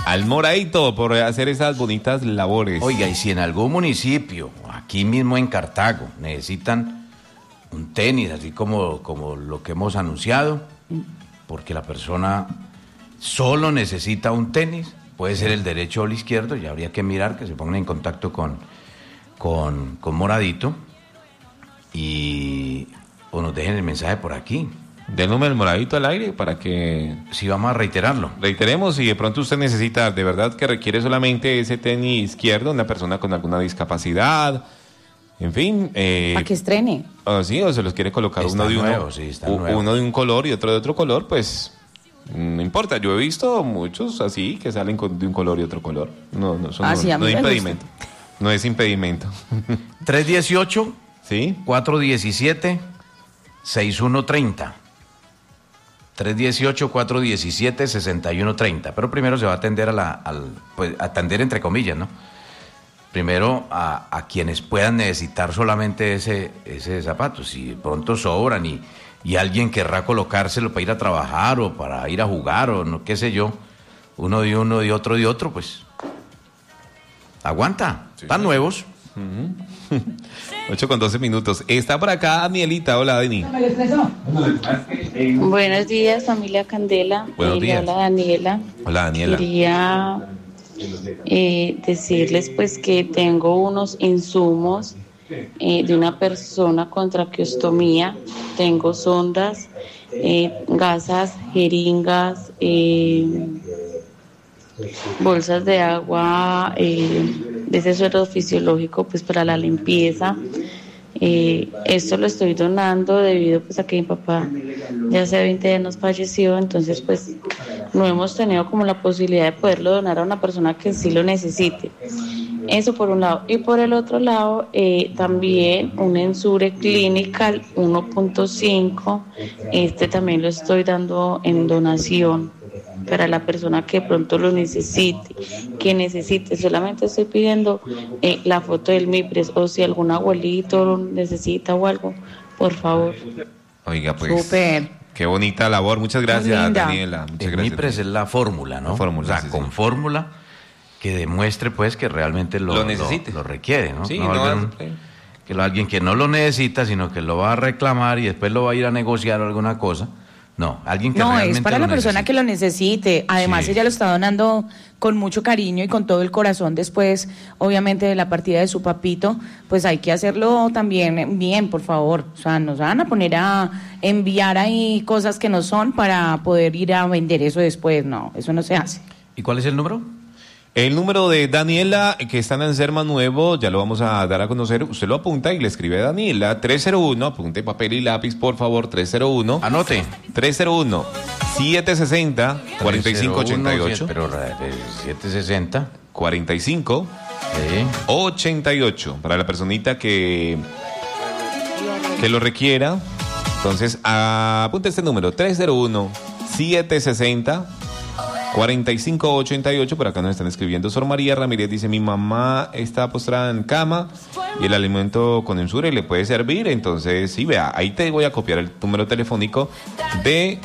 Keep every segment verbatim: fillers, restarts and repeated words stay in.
al Moradito por hacer esas bonitas labores. Oiga, y si en algún municipio, aquí mismo en Cartago, necesitan un tenis, así como, como lo que hemos anunciado, porque la persona solo necesita un tenis, puede ser el derecho o el izquierdo, ya habría que mirar que se pongan en contacto con, con, con Moradito y o nos dejen el mensaje por aquí. Del número del Moradito al aire para que... Sí, vamos a reiterarlo. Reiteremos, si de pronto usted necesita, de verdad que requiere solamente ese tenis izquierdo, una persona con alguna discapacidad, en fin... Eh, para que estrene. O sí, o se los quiere colocar Está uno de nuevo, uno, sí, está u- nuevo. uno de un color y otro de otro color, pues no importa. Yo he visto muchos así que salen con, de un color y otro color. No, no, son, Ah, no, sí, a mí no es me impedimento. No es impedimento. tres dieciocho, ¿Sí? cuatro diecisiete, sesenta y uno treinta. tres dieciocho, cuatro diecisiete, sesenta y uno treinta. Pero primero se va a atender a la, al, pues, atender entre comillas, ¿no? Primero a, a quienes puedan necesitar solamente ese, ese zapato. Si de pronto sobran y, y alguien querrá colocárselo para ir a trabajar o para ir a jugar o no, qué sé yo, uno de uno y otro de otro, pues aguanta. Sí, Están sí. nuevos. ocho con doce minutos. Está por acá Danielita. Hola, Dani. Buenos días, familia Candela. Buenos Eh, le días. habla Daniela. Hola, Daniela. Quería eh, decirles pues que tengo unos insumos eh, de una persona con traqueostomía. Tengo sondas, eh, gasas, jeringas, eh, bolsas de agua, eh, de ese suero fisiológico pues para la limpieza. Eh, esto lo estoy donando debido pues a que mi papá ya hace veinte años falleció, entonces pues no hemos tenido como la posibilidad de poderlo donar a una persona que sí lo necesite. Eso por un lado. Y por el otro lado, eh, también un Ensure Clinical uno punto cinco, este también lo estoy dando en donación para la persona que pronto lo necesite, que necesite. Solamente estoy pidiendo eh, la foto del MIPRES, o si algún abuelito lo necesita o algo, por favor. Oiga, pues. Súper. Qué bonita labor. Muchas gracias, linda. Daniela. Muchas El gracias. MIPRES es la fórmula, ¿no? La fórmula, O sea, sí, con sí. fórmula que demuestre, pues, que realmente lo, Lo necesite. lo, lo requiere, ¿no? Sí, no, no, alguien, eh. que lo, alguien que no lo necesita, sino que lo va a reclamar y después lo va a ir a negociar o alguna cosa. No, alguien que No, realmente es para lo la persona necesite. que lo necesite. Además, Sí. ella lo está donando con mucho cariño y con todo el corazón después, obviamente, de la partida de su papito. Pues hay que hacerlo también bien, por favor. O sea, nos van a poner a enviar ahí cosas que no son para poder ir a vender eso después. No, eso no se hace. ¿Y cuál es el número? El número de Daniela, que está en Anserma Nuevo, ya lo vamos a dar a conocer. Usted lo apunta y le escribe a Daniela. tres cero uno, apunte papel y lápiz, por favor. tres cero uno. Anote. tres cero uno, siete seis cero, cuatro cinco ocho ocho. Pero eh, setecientos sesenta. cuarenta y cinco Sí. ochenta y ocho. Para la personita que, que lo requiera. Entonces, apunte este número. tres cero uno, siete seis cero, cuarenta y cinco ochenta y ocho. Por acá nos están escribiendo. Sor María Ramírez dice: mi mamá está postrada en cama y el alimento con Ensure le puede servir. Entonces, sí, vea, ahí te voy a copiar el número telefónico de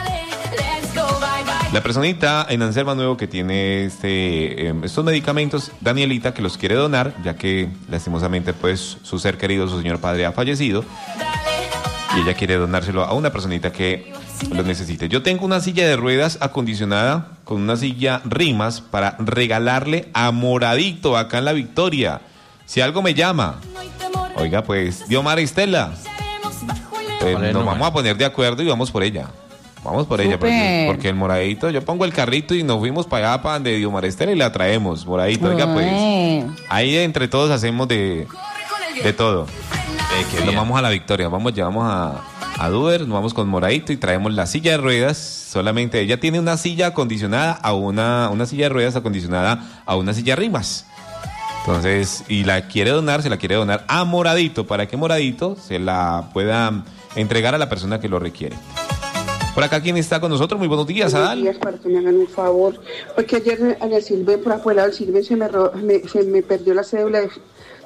la personita en Anserma Nuevo que tiene este eh, estos medicamentos, Danielita, que los quiere donar, ya que lastimosamente pues su ser querido, su señor padre, ha fallecido y ella quiere donárselo a una personita que lo necesite. Yo tengo una silla de ruedas acondicionada con una silla Rimas para regalarle a Moradito acá en La Victoria. Si algo me llama, oiga, pues, Diomar Estela, pues, ¿Cuál es el nos número? vamos a poner de acuerdo y vamos por ella. Vamos por ella, porque, Súper. porque el Moradito, yo pongo el carrito y nos fuimos para allá, para donde Diomar Estela, y la traemos. Moradito, oiga, pues, Ay. ahí entre todos hacemos de, de todo. Eh, qué Nos bien. vamos a La Victoria, vamos, llevamos a, a Duber, nos vamos con Moradito y traemos la silla de ruedas. Solamente ella tiene una silla acondicionada a una, una silla de ruedas acondicionada a una silla Rimas. Entonces, y la quiere donar, se la quiere donar a Moradito, para que Moradito se la pueda entregar a la persona que lo requiere. Por acá, ¿quién está con nosotros? Muy buenos días, Buenos Adal. días, para que me hagan un favor, porque ayer en el Silve, por afuera del Silve, se me, ro- me, se me perdió la cédula de,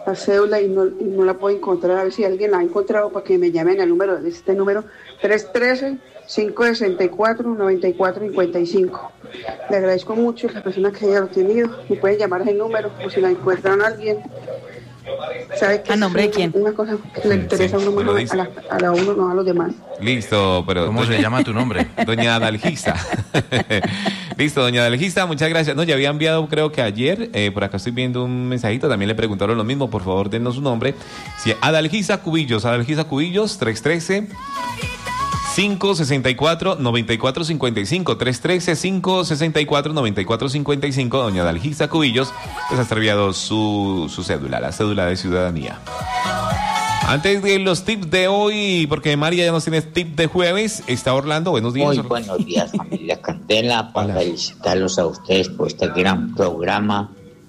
la cédula y no, y no la puedo encontrar. A ver si alguien la ha encontrado para que me llamen al número, de este número tres uno tres, cinco seis cuatro, nueve cuatro cinco cinco. Le agradezco mucho a la persona que haya tenido. Me pueden llamar a ese número o si la encuentran a alguien. ¿Sabe qué? ¿A nombre de quién? Una cosa que le interesa sí, a uno más, a la, a la uno, no a los demás. Listo, pero... ¿Cómo doña, se llama tu nombre? Doña Adalgisa. Listo, doña Adalgisa, muchas gracias. No, ya había enviado, creo que ayer, eh, por acá estoy viendo un mensajito, también le preguntaron lo mismo, por favor, denos su nombre. Sí, Adalgisa Cubillos, Adalgisa Cubillos, tres uno tres, cinco seis cuatro, nueve cuatro cinco cinco, tres uno tres, cinco seis cuatro, nueve cuatro cinco cinco, doña Adalgisa Cubillos, pues ha extraviado su, su cédula, la cédula de ciudadanía. Antes de los tips de hoy, porque María ya nos tiene tip de jueves, está Orlando, buenos días. Muy buenos días, familia Candela, para Hola. felicitarlos a ustedes por este gran programa,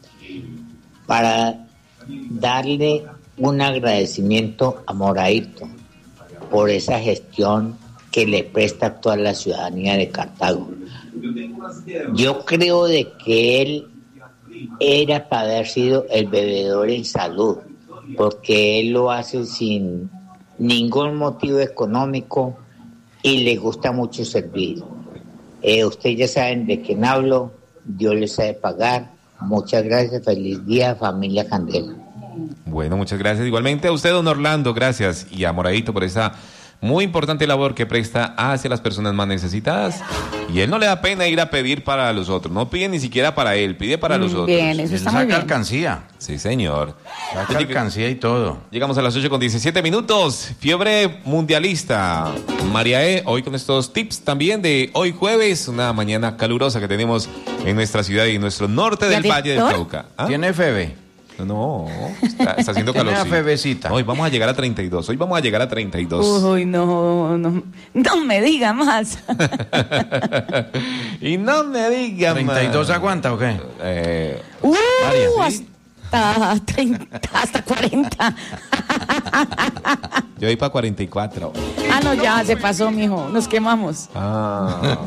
para darle un agradecimiento a Moraito por esa gestión que le presta a toda la ciudadanía de Cartago. Yo creo de que él era para haber sido el bebedor en salud, porque él lo hace sin ningún motivo económico y le gusta mucho servir. Eh, ustedes ya saben de quién hablo, Dios les sabe pagar. Muchas gracias, feliz día, familia Candela. Bueno, muchas gracias. Igualmente a usted, don Orlando, gracias. Y a Moradito por esa muy importante labor que presta hacia las personas más necesitadas. Y él no le da pena ir a pedir para los otros. No pide ni siquiera para él, pide para los otros. Bien, eso está muy Saca bien. alcancía. Sí, señor. Saca alcancía y todo. Llegamos a las ocho con diecisiete minutos. Fiebre mundialista. María E, hoy con estos tips también de hoy jueves, una mañana calurosa que tenemos en nuestra ciudad y en nuestro norte del Valle del Cauca. ¿Ah? ¿Tiene febe? No, está, está haciendo calor. Tiene una febecita. Hoy vamos a llegar a treinta y dos. Hoy vamos a llegar a treinta y dos. Uy, no, no, no me diga más. Y no me diga más. ¿treinta y dos aguanta o qué? Eh, Uh, María, ¿sí? hasta treinta, hasta cuarenta. yo voy para cuarenta y cuatro. Ah, no, ya se pasó, mijo. Nos quemamos. Ah.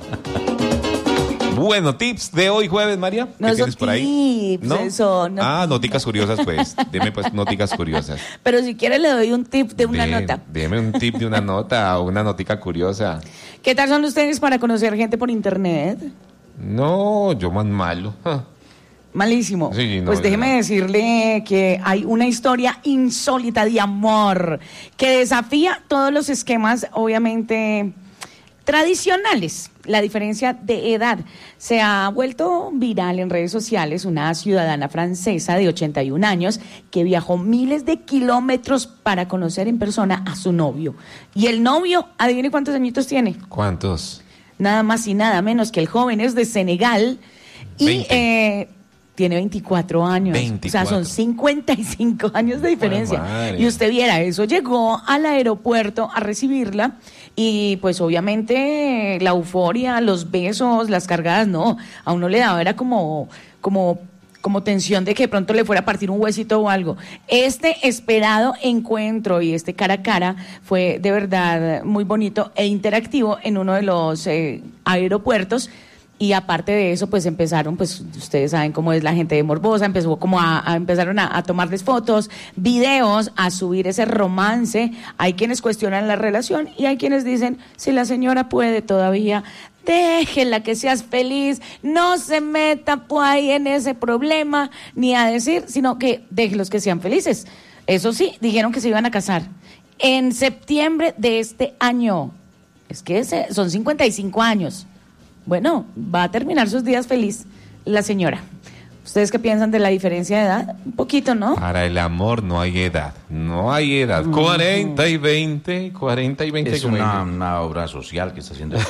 Bueno, tips de hoy jueves, María. ¿Qué No son tienes por ahí? tips, eso, no. Ah, noticas curiosas, pues. Deme pues noticas curiosas. Pero si quiere le doy un tip de una De- nota. Deme un tip de una nota o una notica curiosa. ¿Qué tal son ustedes para conocer gente por internet? No, yo más malo. Ah. Malísimo. Sí, no, pues déjeme no. decirle que hay una historia insólita de amor que desafía todos los esquemas, obviamente, tradicionales. La diferencia de edad se ha vuelto viral en redes sociales. Una ciudadana francesa de ochenta y un años que viajó miles de kilómetros para conocer en persona a su novio. Y el novio, adivine cuántos añitos tiene. ¿Cuántos? Nada más y nada menos que el joven es de Senegal y veinte. eh, tiene veinticuatro años. veinticuatro. O sea, son cincuenta y cinco años de diferencia. madre. Y usted viera, eso llegó al aeropuerto a recibirla y pues obviamente la euforia, los besos, las cargadas, no, a uno le daba, era como, como, como tensión de que de pronto le fuera a partir un huesito o algo. Este esperado encuentro y este cara a cara fue de verdad muy bonito e interactivo en uno de los eh, aeropuertos. Y aparte de eso, pues empezaron, pues ustedes saben cómo es la gente de morbosa, empezó como a, a empezaron a, a tomarles fotos, videos, a subir ese romance. Hay quienes cuestionan la relación y hay quienes dicen, si la señora puede todavía, déjela que seas feliz, no se meta pues ahí en ese problema, ni a decir, sino que déjelos que sean felices. Eso sí, dijeron que se iban a casar en septiembre de este año. Es que ese, son cincuenta y cinco años. Bueno, va a terminar sus días feliz la señora. ¿Ustedes qué piensan de la diferencia de edad? Un poquito, ¿no? Para el amor no hay edad. No hay edad. Mm. cuarenta y veinte, cuarenta y veinte. Es como una, dicen. una obra social que está haciendo el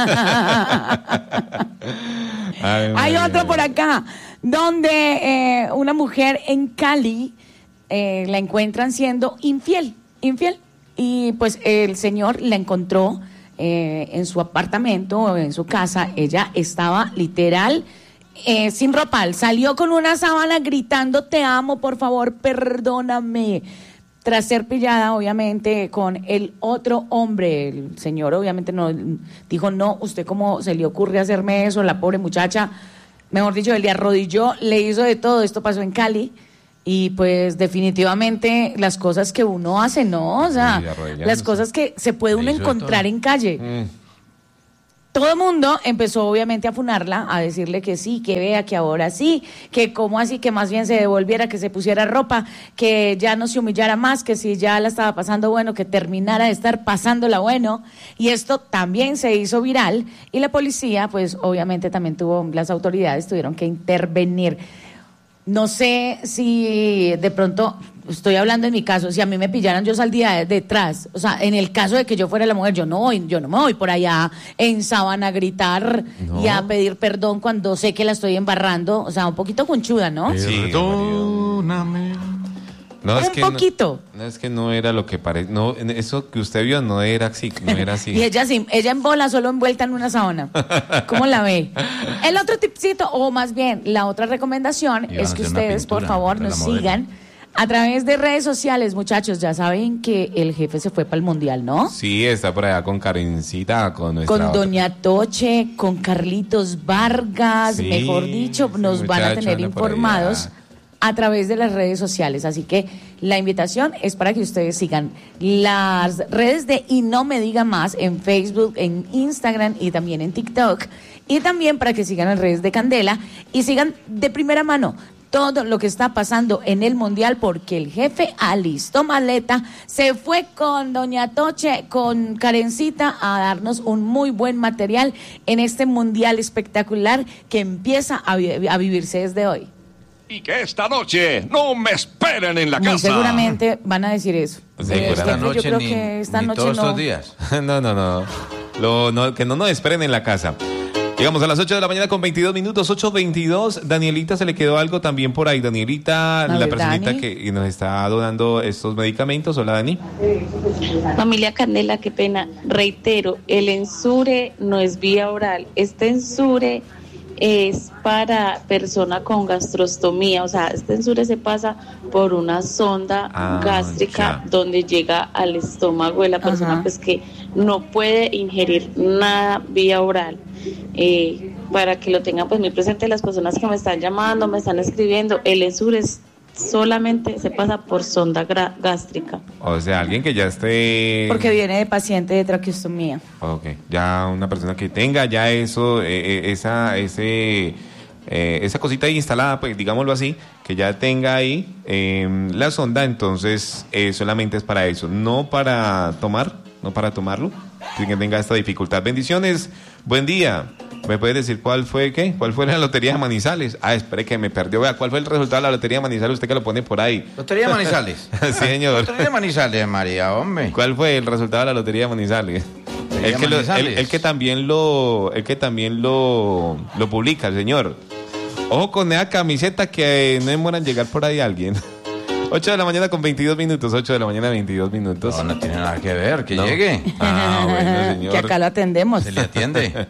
Ay, Hay María. otro por acá, donde eh, una mujer en Cali eh, la encuentran siendo infiel, infiel. Y pues el señor la encontró eh, en su apartamento, en su casa. Ella estaba literal eh, sin ropa, salió con una sábana gritando, te amo, por favor, perdóname. Tras ser pillada, obviamente, con el otro hombre. El señor, obviamente, no dijo, no, ¿usted cómo se le ocurre hacerme eso? La pobre muchacha, mejor dicho, él le arrodilló, le hizo de todo. Esto pasó en Cali. Y pues definitivamente las cosas que uno hace, ¿no? O sea, Sí, las cosas que se puede uno Se hizo de encontrar todo. en calle. Mm. Todo el mundo empezó obviamente a funarla, a decirle que sí, que vea, que ahora sí, que cómo así, que más bien se devolviera, que se pusiera ropa, que ya no se humillara más, que si ya la estaba pasando bueno, que terminara de estar pasándola bueno. Y esto también se hizo viral y la policía, pues obviamente también tuvo, las autoridades tuvieron que intervenir. No sé si de pronto, estoy hablando en mi caso, si a mí me pillaran, yo saldría de- detrás. O sea, en el caso de que yo fuera la mujer, yo no voy, yo no me voy por allá en sábana a gritar No. y a pedir perdón cuando sé que la estoy embarrando. O sea, un poquito conchuda, ¿no? Sí, Perdóname. No, es Un que no- poquito. No, es que no era lo que parece. No, en- eso que usted vio no era así, no era así. Y ella sí, ella en bola, solo envuelta en una sábana. ¿Cómo la ve? El otro tipcito, o más bien, la otra recomendación Y van es a que hacer una ustedes, por pintura favor, de nos la modelo. sigan a través de redes sociales, muchachos. Ya saben que el jefe se fue para el mundial, ¿no? Sí, está por allá con Karencita, con nuestra Con otra- Doña Toche, con Carlitos Vargas, Sí, mejor dicho, ese nos van a muchacho tener anda por informados allá. a través de las redes sociales. Así que la invitación es para que ustedes sigan las redes de Y No Me Diga Más en Facebook, en Instagram y también en TikTok. Y también para que sigan las redes de Candela y sigan de primera mano todo lo que está pasando en el Mundial, porque el jefe alistó maleta, se fue con Doña Toche, con Karencita, a darnos un muy buen material en este Mundial espectacular que empieza a, vi- a vivirse desde hoy. Y que esta noche no me esperen en la Muy casa. seguramente van a decir eso. Sí, Pero esta es que Esta yo noche creo ni, que esta ni noche todos no. estos días. No, no, no. Lo, no. Que no nos esperen en la casa. Llegamos a las ocho de la mañana con veintidós minutos, ocho veintidós. Danielita, se le quedó algo también por ahí. Danielita, A la ver, personita Dani. que nos está donando estos medicamentos. Hola, Dani. Familia Candela, qué pena. Reitero, el ensure no es vía oral. Este ensure es para persona con gastrostomía. O sea, este ensure se pasa por una sonda Ah, gástrica ya. donde llega al estómago de la persona Ajá. pues que no puede ingerir nada vía oral. Eh, para que lo tengan pues muy presente las personas que me están llamando, me están escribiendo, el ensure es solamente se pasa por sonda gra- gástrica. O sea, alguien que ya esté... Porque viene de paciente de traqueostomía. Ok, ya una persona que tenga ya eso, eh, eh, esa, ese, eh, esa cosita ahí instalada, pues digámoslo así, que ya tenga ahí eh, la sonda, entonces eh, solamente es para eso, no para tomar, no para tomarlo, sin que tenga esta dificultad. Bendiciones, buen día. ¿Me puede decir cuál fue qué? ¿Cuál fue la lotería de Manizales? Ah, espere que me perdió. Vea, ¿cuál fue el resultado de la lotería de Manizales? Usted que lo pone por ahí. Lotería Manizales. Sí, señor. Lotería Manizales, María, hombre. ¿Cuál fue el resultado de la lotería de Manizales? El que, lo- el, Manizales. el que también lo, el que también lo, lo publica, el señor. Ojo con esa camiseta que no demoran en llegar por ahí alguien. ocho de la mañana con veintidós minutos, ocho de la mañana veintidós minutos. No, no tiene nada que ver, que No. llegue. Ah, bueno, señor. Que acá lo atendemos. Se le atiende.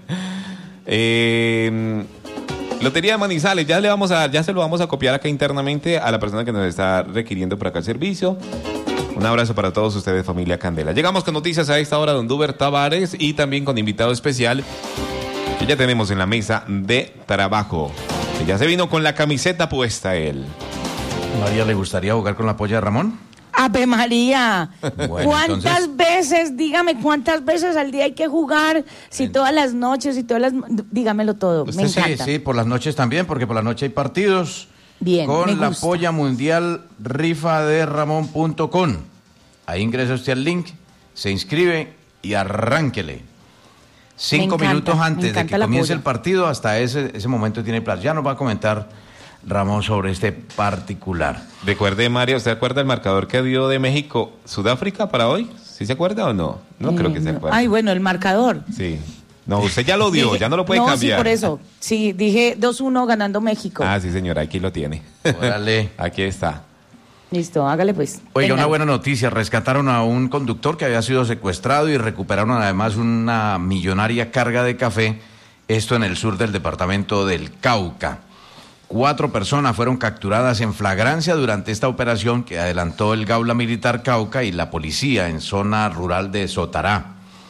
Eh, Lotería de Manizales, ya le vamos a, ya se lo vamos a copiar acá internamente a la persona que nos está requiriendo por acá el servicio. Un abrazo para todos ustedes, familia Candela. Llegamos con noticias a esta hora, don Duber Tavares, y también con invitado especial que ya tenemos en la mesa de trabajo. Que ya se vino con la camiseta puesta él. María, ¿le gustaría jugar con la polla de Ramón? Ave María, Bueno, ¿cuántas entonces- veces, dígame, cuántas veces al día hay que jugar? Si todas las noches, si todas las... Dígamelo todo, me Usted sí, encanta. sí, por las noches también, porque por la noche hay partidos. Bien, Con me la gusta. polla mundial rifa de ramón punto com. Ahí ingresa usted al link, se inscribe y arránquele. Cinco encanta, minutos me antes de encanta que la comience polla. el partido, hasta ese, ese momento tiene plazo. Ya nos va a comentar Ramón sobre este particular. Recuerde, María, ¿usted acuerda el marcador que dio de México Sudáfrica para hoy? ¿Sí se acuerda o no? No creo que se Eh, acuerde. Ay, bueno, el marcador. Sí. No, usted ya lo dio, ya no lo puede no, cambiar. sí, por eso. Sí, dije dos uno ganando México. Ah, sí, señora, aquí lo tiene. Órale. Aquí está. Listo, hágale pues. Oiga, Venga. una buena noticia. Rescataron a un conductor que había sido secuestrado y recuperaron además una millonaria carga de café. Esto en el sur del departamento del Cauca. Cuatro personas fueron capturadas en flagrancia durante esta operación que adelantó el Gaula Militar Cauca y la policía en zona rural de Sotará.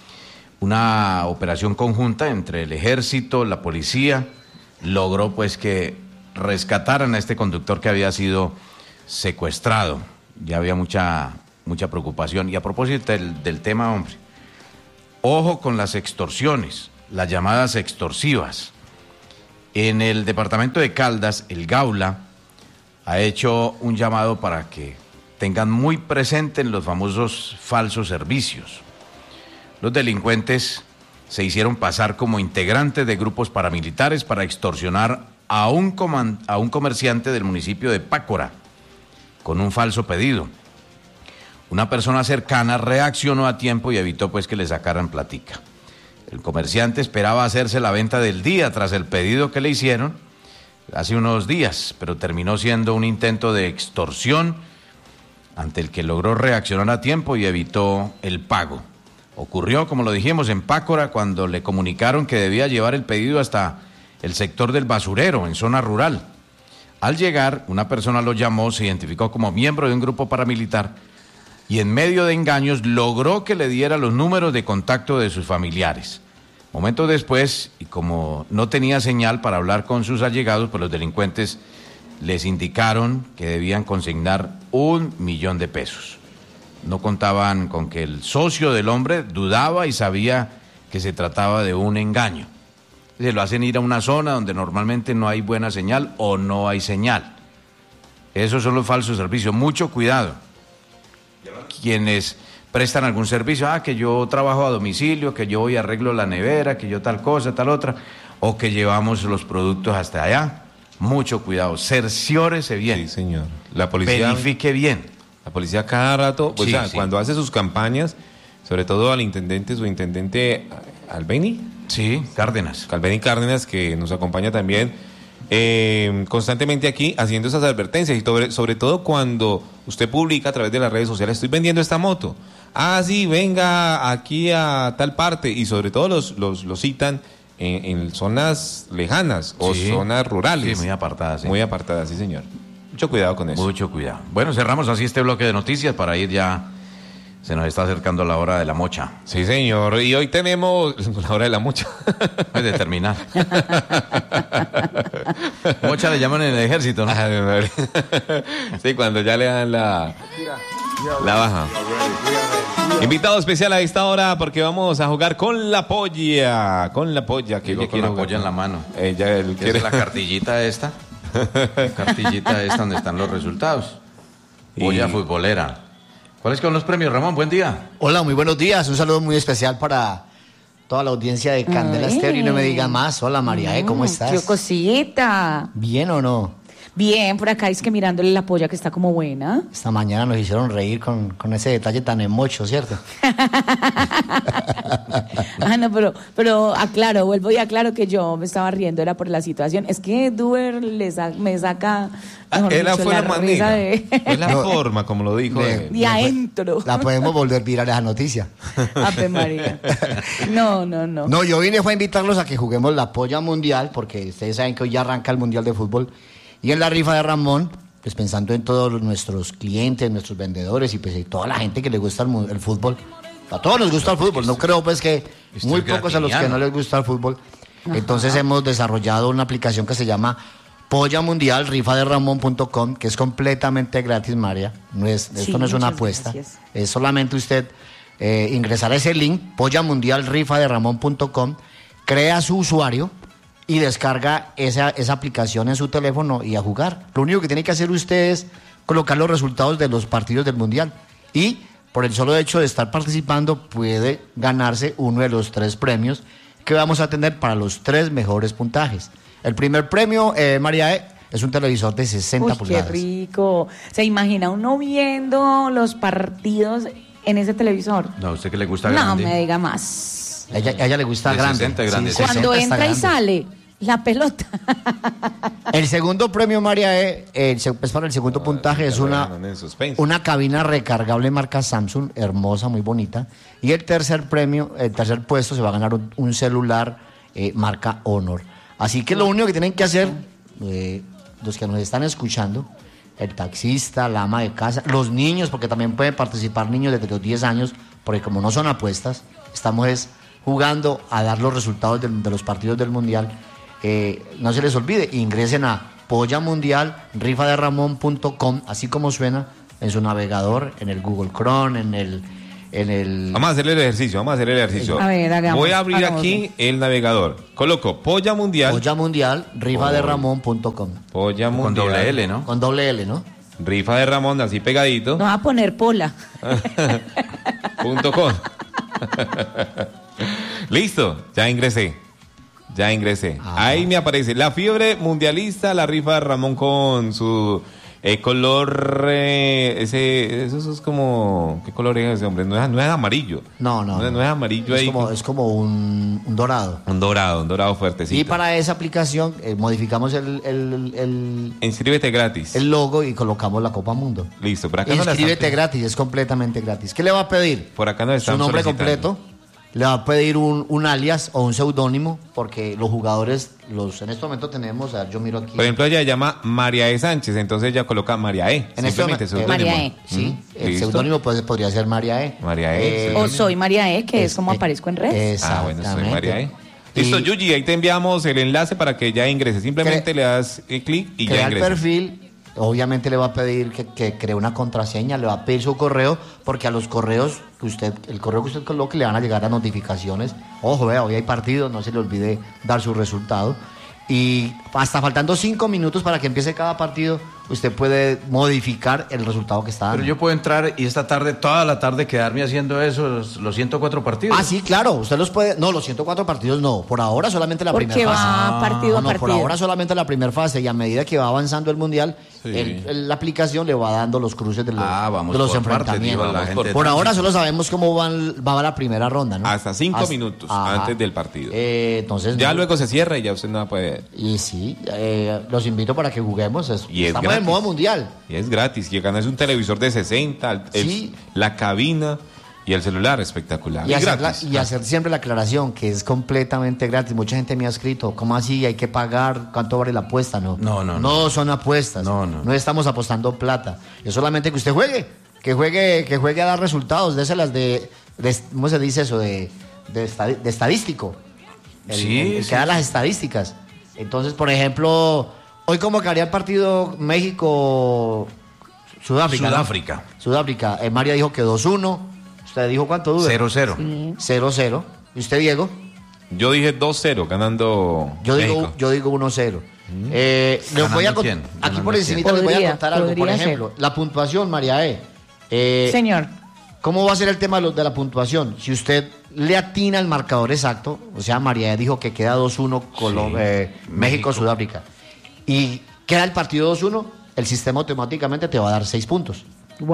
Una operación conjunta entre el ejército, la policía, logró pues que rescataran a este conductor que había sido secuestrado. Ya había mucha, mucha preocupación. Y a propósito del, del tema, hombre, ojo con las extorsiones, las llamadas extorsivas. En el departamento de Caldas, el Gaula ha hecho un llamado para que tengan muy presente en los famosos falsos servicios. Los delincuentes se hicieron pasar como integrantes de grupos paramilitares para extorsionar a un, coman- a un comerciante del municipio de Pácora con un falso pedido. Una persona cercana reaccionó a tiempo y evitó pues que le sacaran platica. El comerciante esperaba hacerse la venta del día tras el pedido que le hicieron hace unos días, pero terminó siendo un intento de extorsión ante el que logró reaccionar a tiempo y evitó el pago. Ocurrió, como lo dijimos, en Pácora cuando le comunicaron que debía llevar el pedido hasta el sector del basurero, en zona rural. Al llegar, una persona lo llamó, se identificó como miembro de un grupo paramilitar y en medio de engaños logró que le diera los números de contacto de sus familiares. Momentos después, y como no tenía señal para hablar con sus allegados, pues los delincuentes les indicaron que debían consignar un millón de pesos. No contaban con que el socio del hombre dudaba y sabía que se trataba de un engaño. Se lo hacen ir a una zona donde normalmente no hay buena señal o no hay señal. Esos son los falsos servicios. Mucho cuidado. Quienes prestan algún servicio, ah, que yo trabajo a domicilio, que yo voy y arreglo la nevera, que yo tal cosa, tal otra, o que llevamos los productos hasta allá. Mucho cuidado. Cerciórese bien. Sí, señor. La policía... Verifique bien. La policía cada rato, pues, Sí, o sea, sí. cuando hace sus campañas, sobre todo al intendente, su intendente Albeni, Sí, Cárdenas. Albeni Cárdenas, que nos acompaña también eh, constantemente aquí haciendo esas advertencias y sobre, sobre todo cuando usted publica a través de las redes sociales, estoy vendiendo esta moto, ah sí, venga aquí a tal parte, y sobre todo los, los, los citan en, en zonas lejanas o Sí. zonas rurales. Sí, muy apartadas, sí. Muy apartadas, sí señor. Mucho cuidado con eso. Mucho cuidado. Bueno, cerramos así este bloque de noticias para ir ya. Se nos está acercando la hora de la mocha. Sí, señor. Y hoy tenemos la hora de la mocha. Es de terminar. Mocha le llaman en el ejército, ¿no? Ay, madre. Sí, cuando ya le dan la, la baja. Invitado especial a esta hora porque vamos a jugar con la polla. Con la polla. Que Digo, ella con quiere la jugar polla en la mano. Ella él ¿Qué quiere es la cartillita esta? Cartillita esta donde están los resultados. Polla Y- futbolera. ¿Cuáles son los premios, Ramón? Buen día. Hola, muy buenos días. Un saludo muy especial para toda la audiencia de Candela Ay. Estéreo y no me digan más. Hola, María, ¿eh? ¿Cómo Mm, estás? Qué cosita. ¿Bien o no? Bien, por acá es que mirándole la polla que está como buena. Esta mañana nos hicieron reír con, con ese detalle tan emocho, ¿cierto? Ah, no, pero, pero aclaro, vuelvo y aclaro que yo me estaba riendo, era por la situación. Es que Duber le sa- me saca. Ah, mejor esa dicho, fue la, risa manera. de, Fue la No. forma, como lo dijo. Le- él. de adentro. La podemos volver viral esa noticia. Ave María. No, no, no. No, yo vine fue a invitarlos a que juguemos la polla mundial, porque ustedes saben que hoy ya arranca el Mundial de Fútbol. Y en la rifa de Ramón, pues pensando en todos los- nuestros clientes, nuestros vendedores y pues y toda la gente que le gusta el, mu- el fútbol. A todos nos gusta el fútbol, no creo pues que Esto muy es pocos a los que gratiniano. no les gusta el fútbol. Entonces hemos desarrollado una aplicación que se llama Polla Mundial, rifa de ramón punto com, que es completamente gratis, María. No es, esto Sí, no es una muchas apuesta. gracias. Es solamente usted eh, ingresar a ese link, Polla Mundial, rifa de ramón punto com, crea su usuario y descarga esa, esa aplicación en su teléfono y a jugar. Lo único que tiene que hacer usted es colocar los resultados de los partidos del Mundial. Y por el solo hecho de estar participando puede ganarse uno de los tres premios que vamos a tener para los tres mejores puntajes. El primer premio, eh, María E., es un televisor de sesenta Uy, qué pulgadas. rico. Se imagina uno viendo los partidos en ese televisor. No, ¿a usted que le gusta No grande? me diga más. A ella, a ella le gusta De grande. sesenta grande. Sí, Cuando sesenta está entra y grande. sale la pelota. El segundo premio, María E., el, se- es para el segundo puntaje, es ya lo una, dejaron en suspenso. una cabina recargable marca Samsung, hermosa, muy bonita. Y el tercer premio, el tercer puesto, se va a ganar un, un celular eh, marca Honor. Así que lo único que tienen que hacer, eh, los que nos están escuchando, el taxista, la ama de casa, los niños, porque también pueden participar niños desde los diez años, porque como no son apuestas, estamos es jugando a dar los resultados del- de los partidos del Mundial. Eh, no se les olvide, ingresen a Polla Mundial, rifa de ramón punto com, así como suena, en su navegador, en el Google Chrome, en el... En el... Vamos a hacer el ejercicio, vamos a hacer el ejercicio. A ver, hagamos, Voy a abrir hagamos. aquí el navegador. Coloco Polla Mundial. Polla Mundial, rifa de ramón punto com. Polla Con Mundial. doble L, ¿no? Con doble L, ¿no? Rifa de Ramón, así pegadito. No va a poner pola. Punto com. Listo, ya ingresé. Ya ingresé. Ah. Ahí me aparece la fiebre mundialista, la rifa de Ramón con su eh, color. Eh, ese, eso es como. ¿Qué color es ese, hombre? No es, no es amarillo. No, no. No, no es amarillo es ahí. Como, es como un, un dorado. Un dorado, un dorado fuertecito. Y para esa aplicación eh, modificamos el, el, el, Inscríbete gratis. el logo y colocamos la Copa Mundo. Listo, por acá no la están Inscríbete pidiendo. gratis, es completamente gratis. ¿Qué le va a pedir? Por acá no están Su nombre solicitando. completo. Le va a pedir un, un alias o un seudónimo, porque los jugadores, los en este momento tenemos, a ver, yo miro aquí. Por ejemplo, ella se llama María E. Sánchez, entonces ella coloca María E. En este Simplemente momento- seudónimo. María E. Sí, Mm, el listo. seudónimo pues, podría ser María E. María E, O soy María E, que es, Es- como eh, aparezco en redes. Ah, bueno, soy Exactamente. María E. Listo, Y Yuji, ahí te enviamos el enlace para que ya ingrese. Simplemente Cre- le das eh, clic y ya Crea el ingresas. perfil, obviamente le va a pedir que, que cree una contraseña, le va a pedir su correo, porque a los correos que usted, el correo que usted coloque le van a llegar las notificaciones. Ojo, vea, hoy hay partido, no se le olvide dar su resultado. Y hasta faltando cinco minutos para que empiece cada partido, usted puede modificar el resultado que está dando. Pero yo puedo entrar y esta tarde, toda la tarde, quedarme haciendo eso, los, los ciento cuatro partidos. Ah, sí, claro, usted los puede... No, los ciento cuatro partidos no, por ahora solamente la Porque primera fase. va partido No, a no, partido. por ahora solamente la primera fase y a medida que va avanzando el Mundial, Sí. el- el- la aplicación le va dando los cruces de los, Ah, vamos de los por partes, enfrentamientos. dijo la Vamos gente. Por de ahora tránsito. solo sabemos cómo van- va la primera ronda, ¿no? Hasta cinco Hasta- minutos Ajá. antes del partido. Eh, entonces, Ya no. luego se cierra y ya usted no va a poder. Y sí, eh, los invito para que juguemos. es- Y es Estamos gratis. en modo mundial. Y es gratis. Y ganas un televisor de sesenta, el- el- Sí. la cabina y el celular espectacular. Y, Y, hacer, la- gratis. y hacer siempre la aclaración que es completamente gratis. Mucha gente me ha escrito, ¿cómo así? ¿Hay que pagar? ¿Cuánto vale la apuesta? No, No, no, no. No son apuestas. No, no. No estamos apostando plata. Es solamente que usted juegue. Que juegue, que juegue a dar resultados. Déselas de, de. ¿Cómo se dice eso? De, de, estadi- de estadístico. El, Sí, el- el sí, que da sí. las estadísticas. Entonces, por ejemplo, hoy convocaría el partido México-Sudáfrica. ¿no? Sudáfrica. Sudáfrica. Eh, María dijo que dos uno. ¿Usted dijo cuánto dura? cero cero. cero cero. ¿Y usted, Diego? Yo dije dos cero ganando Yo digo, México. yo digo uno cero. Eh, les voy a ¿Ganando cont- quién? Aquí ¿Ganando por quién? encima les voy a Podría, contar algo. Por podría ejemplo, la puntuación, María E. Eh, Señor. ¿Cómo va a ser el tema de, lo- de la puntuación? Si usted le atina el marcador exacto, o sea, María E dijo que queda dos uno Colo- Sí. eh, México. México-Sudáfrica, y queda el partido dos uno, el sistema automáticamente te va a dar seis puntos.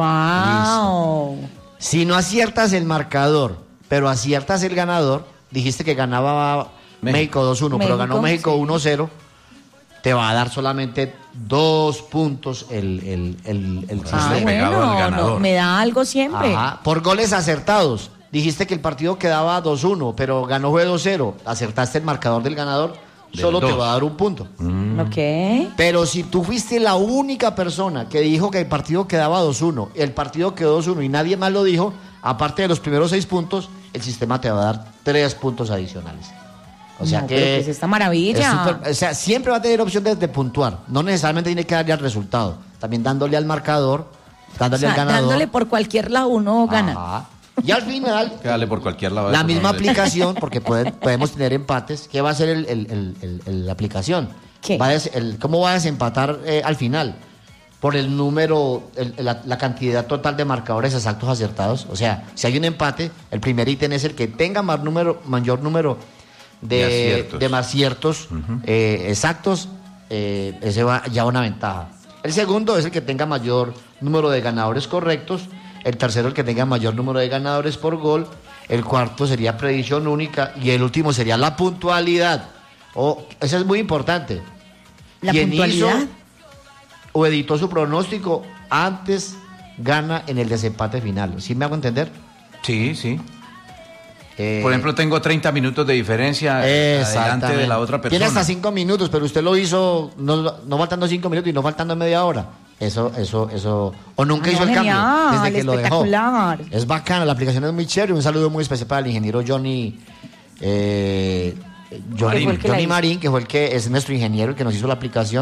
Wow. Si no aciertas el marcador, pero aciertas el ganador, dijiste que ganaba México, México. dos uno, pero México, ganó México sí. uno cero, te va a dar solamente dos puntos el, el, el, el Ah, sistema. le pegaba al bueno, ganador. no, me da algo siempre. Ajá. Por goles acertados. Dijiste que el partido quedaba dos uno, pero ganó fue dos cero. Acertaste el marcador del ganador, Del solo te dos. va a dar un punto. Ok. Pero si tú fuiste la única persona que dijo que el partido quedaba dos uno, el partido quedó dos uno y nadie más lo dijo, aparte de los primeros seis puntos, el sistema te va a dar tres puntos adicionales. O sea No, que. pero ¿qué es esta maravilla? es súper- o sea, siempre va a tener opción de, de puntuar. No necesariamente tiene que darle al resultado. También dándole al marcador, O dándole sea, al ganador. dándole por cualquier lado uno gana. Ajá. Y al final, Que dale por cualquier lado. la eso, misma no le- aplicación, porque pueden- podemos tener empates. ¿Qué va a hacer el, el- el- el- el- la aplicación? ¿Qué? Va a des- el- ¿Cómo va a desempatar eh, al final? Por el número, el- la, la cantidad total de marcadores exactos acertados. O sea, si hay un empate, el primer ítem es el que tenga más número, mayor número de, De aciertos. de más aciertos eh, exactos, eh, ese va ya una ventaja. El segundo es el que tenga mayor número de ganadores correctos. El tercero, el que tenga mayor número de ganadores por gol. El cuarto sería predicción única. Y el último sería la puntualidad. Oh, eso es muy importante. ¿La Quien puntualidad? hizo o editó su pronóstico antes gana en el desempate final. ¿Sí me hago entender? Sí, sí. Eh, Por ejemplo, tengo treinta minutos de diferencia adelante exactamente. de la otra persona. Tiene hasta cinco minutos, pero usted lo hizo no, no faltando cinco minutos y no faltando media hora. Eso, eso, eso. O nunca Ah, hizo el genial, cambio desde que lo dejó. espectacular. Es bacana, la aplicación es muy chévere. Un saludo muy especial para el ingeniero Johnny. Eh, Johnny, Que fue el que la Johnny hizo. Marín, que fue el que es nuestro ingeniero, el que nos hizo la aplicación.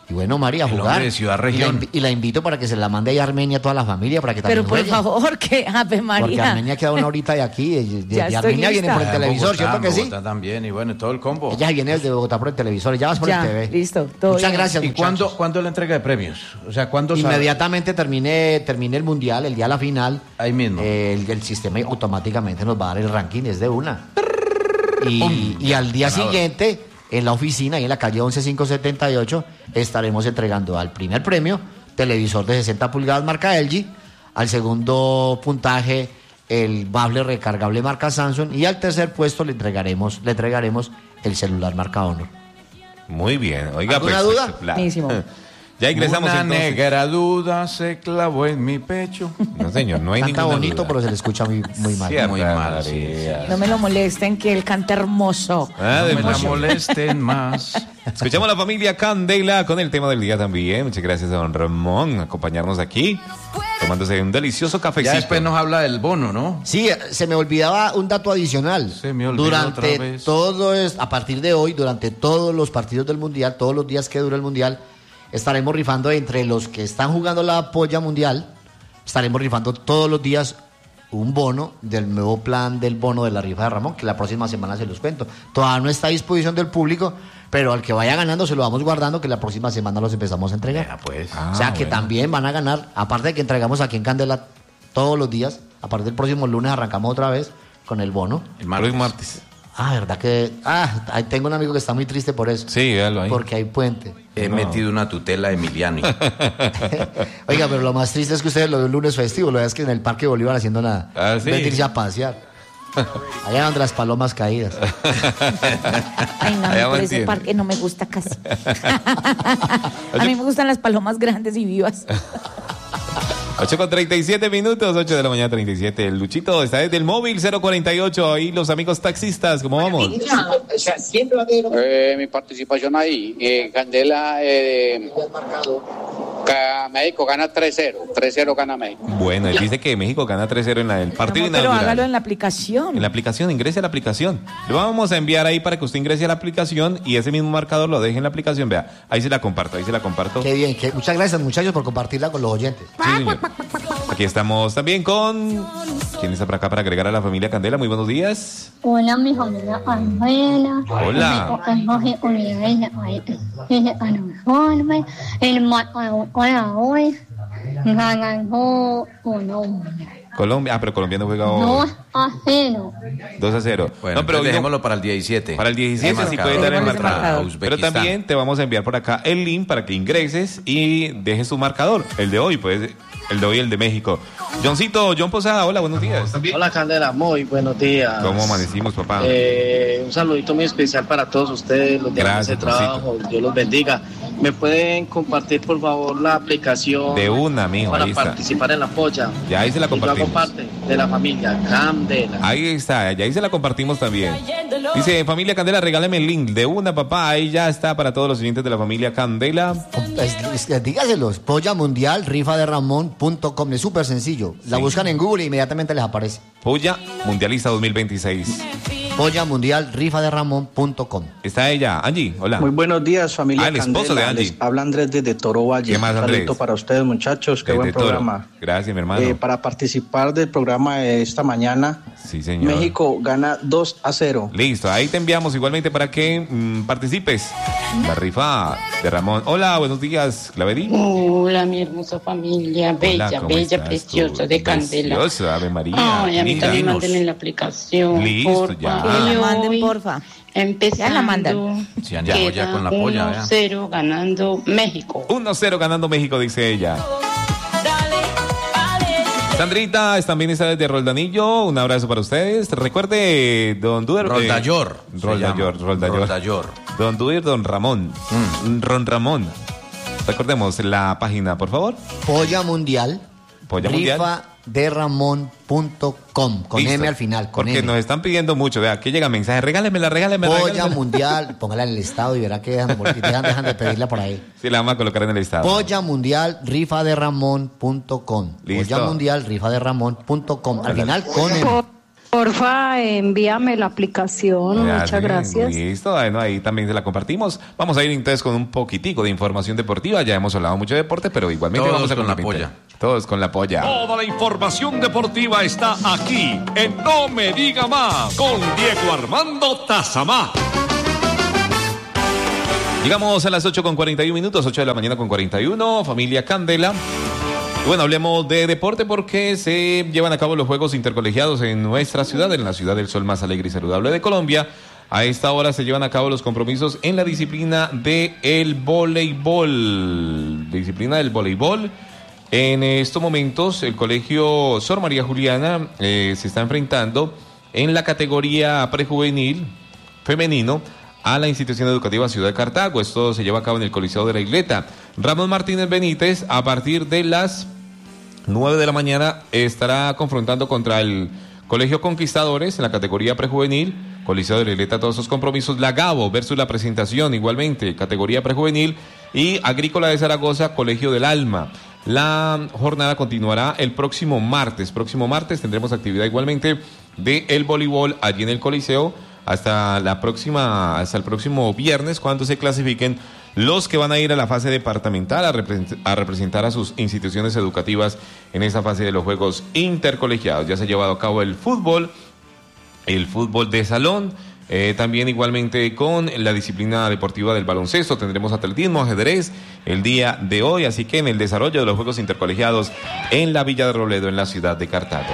Y bueno, María, a El jugar. hombre de Ciudad Y la, Región. invi- y la invito para que se la mande ahí a Armenia a toda la familia para que también Pero por juegue. favor, que Ave Porque María. Armenia queda una horita de aquí. De, de- Ya de estoy Armenia viene lista. por el Ah, en televisor, Bogotá, ¿cierto que en sí? Bogotá también, y bueno, todo el combo. Ella viene desde Bogotá por el televisor, ya vas por Ya, el T V. listo, todo Muchas bien. gracias, ¿Y muchachos. cuándo, cuándo la entrega de premios? O sea, ¿cuándo sabe? Inmediatamente terminé, terminé el mundial, el día de la final. Ahí mismo. eh, el, el sistema automáticamente nos va a dar el ranking, es de una. Y, y al día Ganador. siguiente, en la oficina, ahí en la calle once mil quinientos setenta y ocho, estaremos entregando al primer premio, televisor de sesenta pulgadas marca L G, al segundo puntaje, el bafle recargable marca Samsung, y al tercer puesto le entregaremos, le entregaremos el celular marca Honor. Muy bien. Oiga, ¿Alguna pues, duda? espectacular. Buenísimo. Ya ingresamos Una entonces. negra duda se clavó en mi pecho. No, señor, no hay Canta ninguna bonito, duda. pero se le escucha muy, muy mal. Cierta, Muy mal, sí, María. No me lo molesten, que él canta hermoso. Ah, No de me la emoción. molesten más. Escuchamos a la familia Candela con el tema del día también. Muchas gracias a don Ramón acompañarnos aquí, tomándose un delicioso cafecito. Ya después nos habla del bono, ¿no? Sí, se me olvidaba un dato adicional. Se me olvidó durante otra vez. todo es, a partir de hoy, durante todos los partidos del Mundial, todos los días que dura el Mundial, estaremos rifando entre los que están jugando la polla mundial, estaremos rifando todos los días un bono del nuevo plan del bono de la rifa de Ramón, que la próxima semana se los cuento. Todavía no está a disposición del público, pero al que vaya ganando se lo vamos guardando, que la próxima semana los empezamos a entregar. Ya, pues. Ah, o sea que bueno. también van a ganar, aparte de que entregamos aquí en Candela todos los días, a partir del próximo lunes arrancamos otra vez con el bono. El Martes. martes. martes. Ah, verdad que... Ah, ahí tengo un amigo que está muy triste por eso. Sí, véalo ahí. Porque hay puente. He No. metido una tutela de Emiliano. Oiga, pero lo más triste es que ustedes lo ven un lunes festivo, lo ven es que en el Parque Bolívar haciendo nada. Ah, sí. En vez de irse a pasear. Allá donde las palomas caídas. Ay, no, Allá por ese mantiene. parque no me gusta casi. A mí me gustan las palomas grandes y vivas. ocho con treinta y siete minutos, ocho de la mañana treinta y siete. El Luchito está desde el móvil cero cuarenta y ocho. Ahí los amigos taxistas, ¿cómo vamos? Eh, mi participación ahí, eh, Candela, eh, ca- México gana tres cero, tres cero gana México. Bueno, él dice que México gana tres cero en la- el partido No, pero inaugural. hágalo en la aplicación. En la aplicación, ingrese a la aplicación. Le vamos a enviar ahí para que usted ingrese a la aplicación y ese mismo marcador lo deje en la aplicación. Vea, ahí se la comparto, ahí se la comparto. Qué bien, que, muchas gracias muchachos por compartirla con los oyentes. Sí, señor. Aquí estamos también con... ¿Quién está por acá para agregar a la familia Candela? Muy buenos días. Hola, mi familia Candela. Hola. El marcador para hoy ganó Colombia. Colombia. Ah, pero Colombia no juega hoy. dos a cero. dos a cero. Bueno, no, pero hoy no- dejémoslo para el diecisiete. Para el diecisiete Ese sí marcador. puede dar el Ese marcador. marcador. Pero Uzbekistán. también te vamos a enviar por acá el link para que ingreses y dejes tu marcador. El de hoy, pues, el de hoy, el de México. Johncito, John Posada, hola, buenos días. Hola Candela, muy buenos días. ¿Cómo amanecimos, papá? Eh, un saludito muy especial para todos ustedes, los de la mesa de Gracias, trabajo, Dios los bendiga. ¿Me pueden compartir por favor la aplicación De una, mijo, para ahí está. participar en la polla? Ya ahí se la Y yo hago compartimos. parte de la familia Candela. Ahí está, ya ahí se la compartimos también. Dice, familia Candela, regálame el link. De una, papá, ahí ya está para todos los oyentes de la familia Candela. Pues, es- es- dígaselos, polla mundial rifa de ramón punto com, es súper sencillo. La Sí. buscan en Google e inmediatamente les aparece. Polla Mundialista dos mil veintiséis. Polla mundial rifa de ramón punto com. Está ella, Angie, hola. Muy buenos días, familia Ah, el esposo Candela. de Angie. Les habla Andrés desde Toro Valle. ¿Qué más, Un Andrés? saludito para ustedes, muchachos. Qué Desde buen Toro. programa. Gracias, mi hermano. Eh, para participar del programa de esta mañana, Sí, señor. México gana dos a cero. Listo, ahí te enviamos igualmente para que mm, participes. La rifa de Ramón. Hola, buenos días, Claverí. Hola, mi hermosa familia, bella, Hola, ¿cómo bella, estás preciosa, tú? de Candela. Preciosa, Ave María. Ay, a mí Mira. también manden en la aplicación. Listo, porfa. ya. Que la Y manden, hoy, porfa. Empezando. Ya la mandan. Se han llamado ya con la polla, uno vea. cero ganando México. uno cero ganando México, dice ella. Sandrita también está desde Roldanillo. Un abrazo para ustedes. Recuerde, don Duer. Roldayor. eh, se Roldayor, llama. Roldayor. Roldayor. Don Duer, don Ramón. Mm. Ron Ramón. Recordemos la página, por favor. Polla mundial Polla mundial. rifa de ramón punto com, con Listo. M al final, con Porque M. nos están pidiendo mucho. Vea, aquí llega mensaje. Regálemela, regálemela. Polla regálemela. mundial, póngala en el estado y verá que dejan, porque dejan, dejan de pedirla por ahí. Sí, la vamos a colocar en el estado. Polla mundial rifa de ramón punto com. Listo. Polla mundial rifa de ramón punto com. Al final con M. Porfa, envíame la aplicación. Ya, Muchas sí, gracias. Listo, bueno, ahí también se la compartimos. Vamos a ir entonces con un poquitico de información deportiva. Ya hemos hablado mucho de deporte, pero igualmente Todos vamos a con la complementar. polla. Todos con la polla. Toda la información deportiva está aquí en No Me Diga Más con Diego Armando Tazamá. Llegamos a las ocho con cuarenta y un minutos, ocho de la mañana con cuarenta y uno, familia Candela. Y bueno, hablemos de deporte porque se llevan a cabo los Juegos Intercolegiados en nuestra ciudad, en la ciudad del sol más alegre y saludable de Colombia. A esta hora se llevan a cabo los compromisos en la disciplina del voleibol. Disciplina del voleibol. En estos momentos, el colegio Sor María Juliana eh, se está enfrentando en la categoría prejuvenil femenino a la institución educativa Ciudad de Cartago. Esto se lleva a cabo en el Coliseo de la Isleta. Ramón Martínez Benítez, a partir de las nueve de la mañana, estará confrontando contra el Colegio Conquistadores en la categoría prejuvenil. Coliseo de la Isleta, todos esos compromisos. La Gabo versus La Presentación, igualmente, categoría prejuvenil. Y Agrícola de Zaragoza, Colegio del Alma. La jornada continuará el próximo martes. Próximo martes tendremos actividad igualmente de el voleibol allí en el Coliseo hasta la próxima, hasta el próximo viernes, cuando se clasifiquen los que van a ir a la fase departamental a, represent- a representar a sus instituciones educativas en esa fase de los Juegos Intercolegiados. Ya se ha llevado a cabo el fútbol, el fútbol de salón. Eh, también igualmente con la disciplina deportiva del baloncesto tendremos atletismo, ajedrez el día de hoy, así que en el desarrollo de los Juegos Intercolegiados en la Villa de Robledo, en la ciudad de Cartago.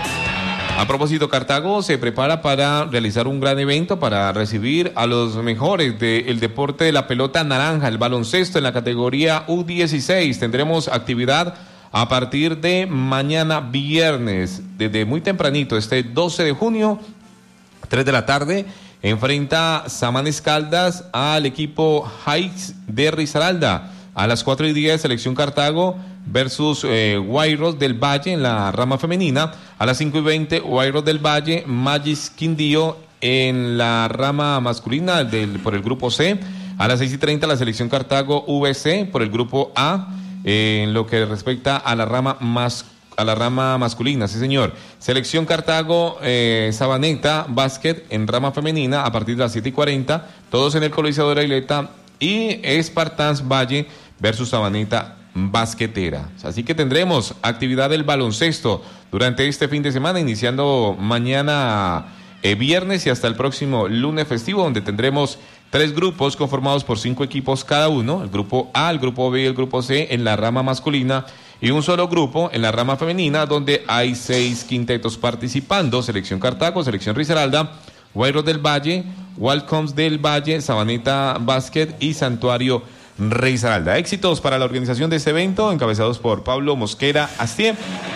A propósito, Cartago se prepara para realizar un gran evento para recibir a los mejores del deporte de la pelota naranja, el baloncesto en la categoría U dieciséis. Tendremos actividad a partir de mañana viernes, desde muy tempranito, este doce de junio, tres de la tarde. Enfrenta Samanes Caldas al equipo Heights de Risaralda. A las cuatro y diez, Selección Cartago versus eh, Guayros del Valle en la rama femenina. A las cinco y veinte, Guayros del Valle, Magis Quindío en la rama masculina del, por el grupo C. A las seis y treinta, la Selección Cartago V C por el grupo A, eh, en lo que respecta a la rama masculina. A la rama masculina, sí señor. Selección Cartago, eh, Sabaneta, básquet en rama femenina a partir de las siete y cuarenta, todos en el Coliseo de la Isleta, y Espartans Valle versus Sabaneta basquetera. Así que tendremos actividad del baloncesto durante este fin de semana, iniciando mañana eh, viernes y hasta el próximo lunes festivo, donde tendremos tres grupos conformados por cinco equipos cada uno, el grupo A, el grupo B y el grupo C en la rama masculina, y un solo grupo en la rama femenina, donde hay seis quintetos participando: Selección Cartago, Selección Risaralda, Guayros del Valle, Welcomes del Valle, Sabaneta Basket y Santuario Risaralda. Éxitos para la organización de este evento, encabezados por Pablo Mosquera Astier,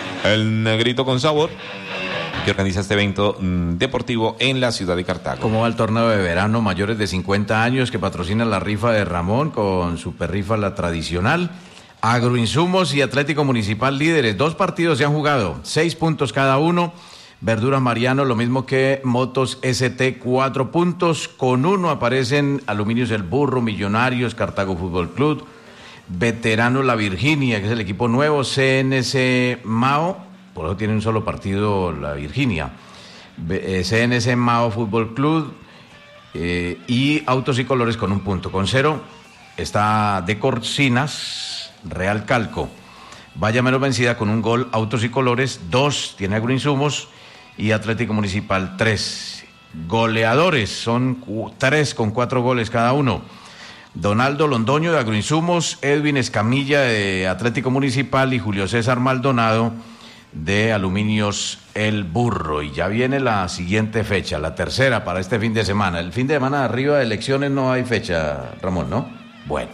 el negrito con sabor, que organiza este evento mmm, deportivo en la ciudad de Cartago. ¿Cómo va el torneo de verano mayores de cincuenta años que patrocina la rifa de Ramón con Super Rifa La Tradicional? Agroinsumos y Atlético Municipal líderes. Dos partidos se han jugado, seis puntos cada uno. Verduras Mariano, lo mismo que Motos S T, cuatro puntos. Con uno aparecen Aluminios El Burro, Millonarios, Cartago Fútbol Club, Veteranos La Virginia, que es el equipo nuevo, C N C Mao, por eso tiene un solo partido La Virginia, C N C Mao Fútbol Club eh, y Autos y Colores con un punto. Con cero está De Corcinas, Real Calco, Vaya menos vencida con un gol, Autos y Colores, dos, tiene Agroinsumos, y Atlético Municipal, tres. Goleadores, son cu- tres con cuatro goles cada uno. Donaldo Londoño de Agroinsumos, Edwin Escamilla de Atlético Municipal y Julio César Maldonado de Aluminios El Burro. Y ya viene la siguiente fecha, la tercera para este fin de semana. El fin de semana de arriba de elecciones no hay fecha, Ramón, ¿no? Bueno,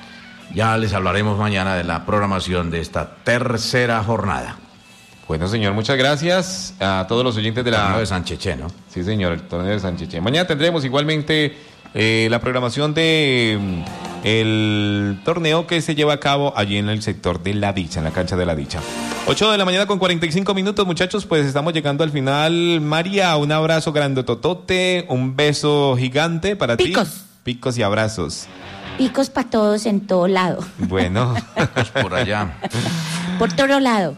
ya les hablaremos mañana de la programación de esta tercera jornada. Bueno, señor, muchas gracias a todos los oyentes de la... torneo de Sancheche, ¿no? Sí, señor, el torneo de Sancheche. Mañana tendremos igualmente eh, la programación de mm, el torneo que se lleva a cabo allí en el sector de La Dicha, en la cancha de La Dicha. ocho de la mañana con cuarenta y cinco minutos, muchachos, pues estamos llegando al final. María, un abrazo grandototote, un beso gigante para ti. Picos. Picos y abrazos. Picos para todos en todo lado. Bueno. Por allá. Por todo lado.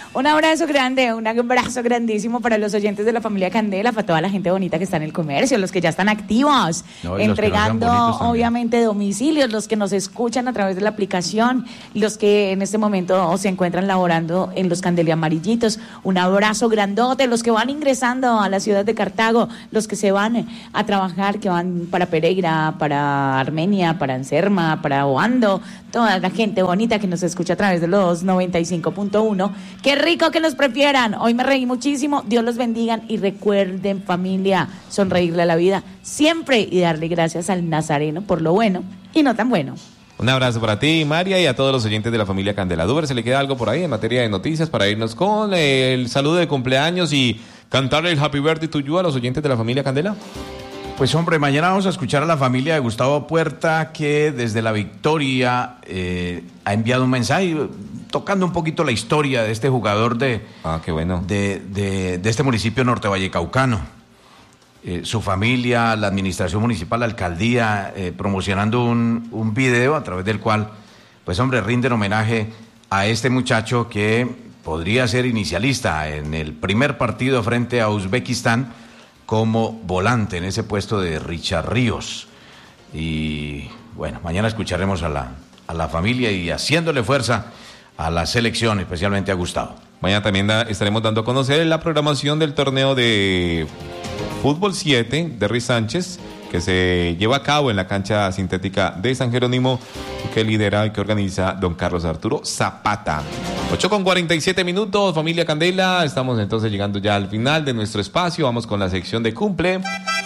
Un abrazo grande, un abrazo grandísimo para los oyentes de la familia Candela, para toda la gente bonita que está en el comercio, los que ya están activos, No, y los entregando que no sean bonitos también. obviamente domicilios, los que nos escuchan a través de la aplicación, los que en este momento se encuentran laborando en los Candeli Amarillitos. Un abrazo grandote, los que van ingresando a la ciudad de Cartago, los que se van a trabajar, que van para Pereira, para Armenia, para Anserma, para Oando, toda la gente bonita que nos escucha a través de los noventa y cinco punto uno. Qué rico que nos prefieran. Hoy me reí muchísimo. Dios los bendiga y recuerden, familia, sonreírle a la vida siempre y darle gracias al Nazareno por lo bueno y no tan bueno. Un abrazo para ti, María, y a todos los oyentes de la familia Candela. Duber, ¿se le queda algo por ahí en materia de noticias para irnos con el saludo de cumpleaños y cantar el Happy Birthday to you a los oyentes de la familia Candela? Pues hombre, mañana vamos a escuchar a la familia de Gustavo Puerta, que desde La Victoria eh, ha enviado un mensaje tocando un poquito la historia de este jugador de, ah, qué bueno. de, de, de este municipio norte vallecaucano. Eh, su familia, la administración municipal, la alcaldía, eh, promocionando un, un video a través del cual, pues hombre, rinden homenaje a este muchacho que podría ser inicialista en el primer partido frente a Uzbekistán como volante en ese puesto de Richard Ríos. Y bueno, mañana escucharemos a la, a la familia y haciéndole fuerza a la selección, especialmente a Gustavo. Mañana también da, estaremos dando a conocer la programación del torneo de Fútbol siete de Ruiz Sánchez, que se lleva a cabo en la cancha sintética de San Jerónimo, que lidera y que organiza don Carlos Arturo Zapata. ocho con cuarenta y siete minutos, familia Candela. Estamos entonces llegando ya al final de nuestro espacio. Vamos con la sección de cumple.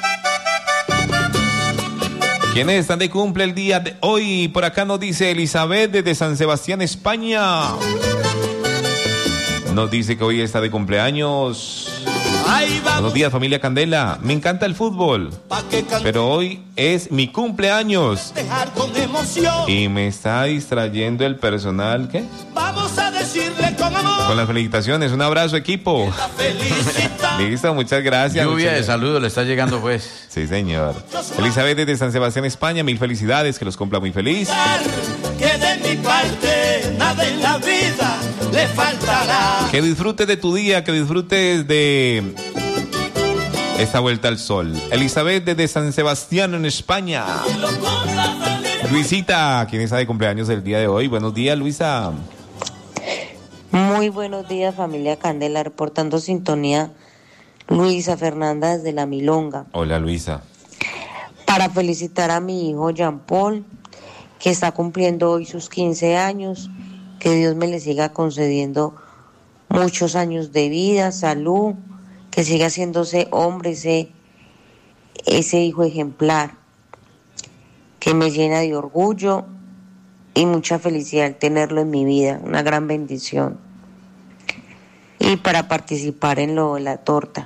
¿Quiénes están de cumple el día de hoy? Por acá nos dice Elizabeth desde San Sebastián, España. Nos dice que hoy está de cumpleaños. Buenos días, familia Candela. Me encanta el fútbol, pero hoy es mi cumpleaños y me está distrayendo el personal. ¿Qué? Vamos a decirle con amor. Con las felicitaciones. Un abrazo, equipo. Listo, muchas gracias. Lluvia muchas de saludos le está llegando, pues. Sí, señor. Elizabeth desde San Sebastián, España. Mil felicidades, que los cumpla muy feliz. Que de mi parte nada en la vida le faltará. Que disfrutes de tu día, que disfrutes de esta vuelta al sol. Elizabeth desde San Sebastián, en España. Luisita, ¿quién está de cumpleaños el día de hoy? Buenos días, Luisa. Muy buenos días, familia Candela, reportando sintonía. Luisa Fernanda desde La Milonga. Hola, Luisa. Para felicitar a mi hijo Jean Paul, que está cumpliendo hoy sus quince años, que Dios me le siga concediendo muchos años de vida, salud, que siga haciéndose hombre, ese, ese hijo ejemplar, que me llena de orgullo y mucha felicidad al tenerlo en mi vida, una gran bendición. Y para participar en lo de la torta.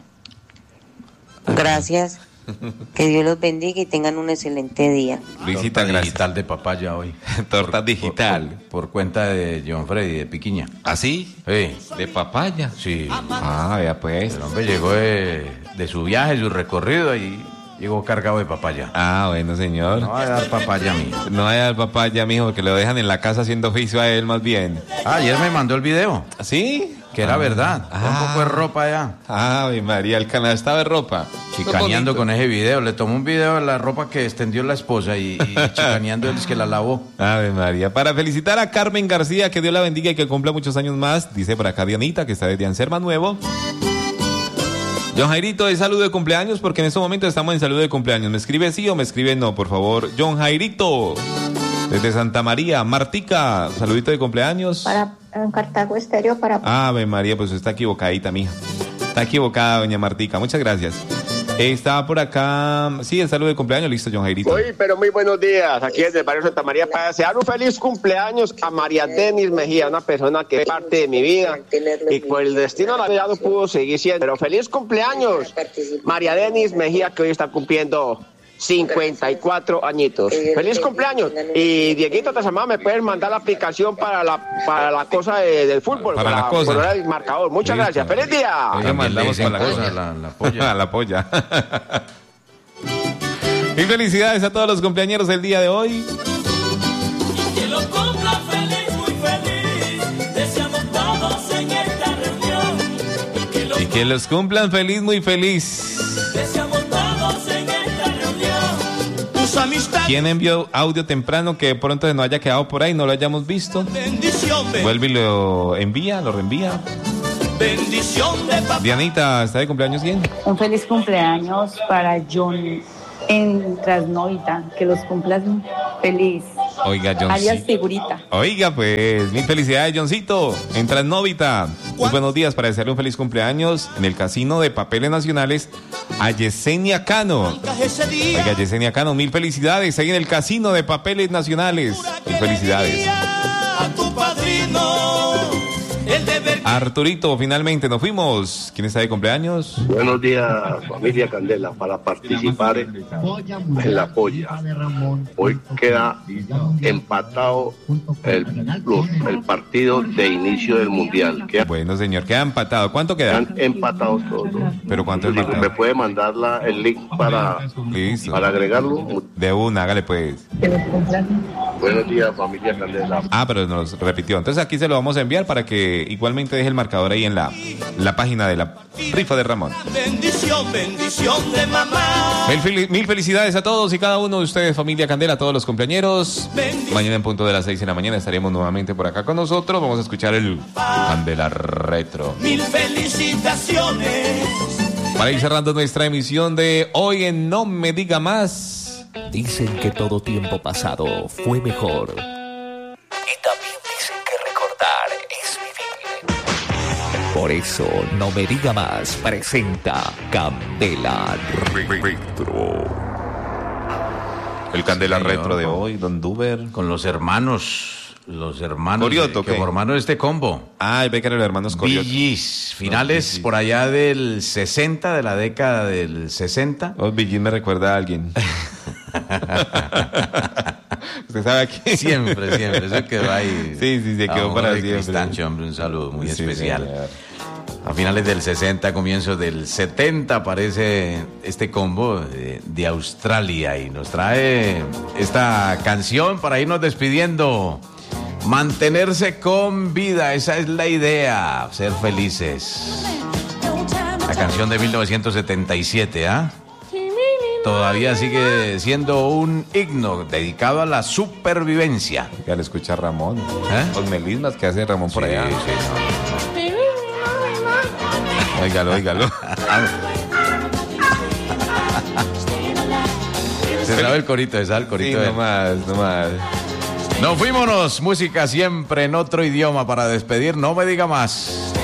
Gracias. Que Dios los bendiga y tengan un excelente día. Luisita, Torta gracias. digital de papaya hoy. Torta digital. Por, por, por cuenta de John Freddy de Piquiña. ¿Ah, sí? Sí. ¿De papaya? Sí. Ah, vea pues. El hombre llegó de, de su viaje, su recorrido y llegó cargado de papaya. Ah, bueno, señor. No va a dar papaya, mijo. No vaya a dar papaya, mijo, porque lo dejan en la casa haciendo oficio a él más bien. Ah, ayer me mandó el video. ¿Sí? Que era ah, verdad. Ah, un poco de ropa allá. Ay, María, el canal estaba de ropa. Chicaneando con ese video. Le tomó un video de la ropa que extendió la esposa y, y chicaneando él es que la lavó. Ave María. Para felicitar a Carmen García, que Dios la bendiga y que cumpla muchos años más. Dice por acá Dianita, que está desde Anserma Nuevo. John Jairito, de saludo de cumpleaños, porque en estos momentos estamos en saludo de cumpleaños. ¿Me escribe sí o me escribe no, por favor? John Jairito, desde Santa María. Martica, saludito de cumpleaños. Para en Cartago Estéreo para... Ave María, pues está equivocadita, mija. Está equivocada, doña Martica. Muchas gracias. Está por acá, sí, el saludo de cumpleaños, listo, John Jairito. Uy, pero muy buenos días, aquí desde el barrio Santa María, para desear un feliz cumpleaños a María Denis Mejía, una persona que es parte de mi vida y por el destino de la vida no pudo seguir siendo, pero feliz cumpleaños, María Denis Mejía, que hoy está cumpliendo cincuenta y cuatro añitos. Feliz cumpleaños. Y Dieguito Tazamá, me puedes mandar la aplicación para la para la cosa de, del fútbol, para, para la cosa, poner el marcador. Muchas listo. Gracias. Feliz día. Oye, mandamos para la cosa, la, la polla. la polla. Y felicidades a todos los cumpleañeros del día de hoy. Que lo cumpla feliz, muy feliz. Deseamos todos en esta reunión. Que los cumplan feliz, muy feliz. Deseamos todos en esta reunión. Tus amistades. ¿Quién envió audio temprano que de pronto no haya quedado por ahí, no lo hayamos visto? Bendición, Vuelve y lo envía, lo reenvía. bendición de papá. Dianita, ¿está de cumpleaños quién? Un feliz cumpleaños para John en Trasnovita. Que los cumplas feliz. Oiga, John. Alias Figurita. Oiga, pues, mil felicidades, Johncito. En Trasnovita. Muy buenos días para desearle un feliz cumpleaños en el Casino de Papeles Nacionales a Yesenia Cano. Oiga, Yesenia Cano, mil felicidades. Ahí en el Casino de Papeles Nacionales. Mil felicidades. A tu padrino. El deber. Arturito, finalmente nos fuimos. ¿Quién está de cumpleaños? Buenos días, familia Candela, para participar en la polla. Hoy queda empatado el, los- el partido de inicio del Mundial. Queda- Bueno, señor, queda empatado. ¿Cuánto queda? Quedan empatados todos. ¿Pero cuánto es ¿Me empatado? puede mandar la- el link para, Listo. para agregarlo? De una, hágale pues. Buenos días, familia Candela. Ah, pero nos repitió. Entonces aquí se lo vamos a enviar para que igualmente deje el marcador ahí en la, la página de la rifa de Ramón. Bendición, bendición de mamá. Mil, fel- mil felicidades a todos y cada uno de ustedes, familia Candela, a todos los cumpleañeros. Mañana en punto de las seis de la mañana estaremos nuevamente por acá con nosotros. Vamos a escuchar el Candela Retro. Mil felicitaciones. Para ir cerrando nuestra emisión de hoy en No Me Diga Más. Dicen que todo tiempo pasado fue mejor. Y también dicen que recordar es vivir. Por eso, No Me Diga Más presenta Candela Retro. El Candela Sí, señor, Retro de con- hoy, Don Duber. Con los hermanos, los hermanos Corioto, de- que ¿qué? formaron este combo. Ah, ve que eran los hermanos Corioto. Billys, finales por allá del sesenta, de la década del sesenta. Oh, Billys me recuerda a alguien. ¿Usted sabe aquí? Siempre, siempre. Eso quedó ahí. Sí, sí, se quedó A para Jorge siempre. Cristancho, hombre, un saludo muy Sí, especial. señor. A finales del sesenta, comienzos del setenta aparece este combo de, de Australia y nos trae esta canción para irnos despidiendo. Mantenerse con vida, esa es la idea, ser felices. La canción de mil novecientos setenta y siete, ¿ah? Todavía sigue siendo un himno dedicado a la supervivencia. Ya le escucha a Ramón. ¿Eh? Los melismas que hace Ramón por Sí, allá. sí, Óigalo, óigalo. Se sabe el corito, se sabe el corito. Sí, de- no más, no más. Nos fuímonos, música siempre en otro idioma para despedir, no me diga más.